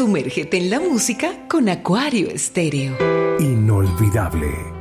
Sumérgete en la música con Acuario Estéreo. Inolvidable.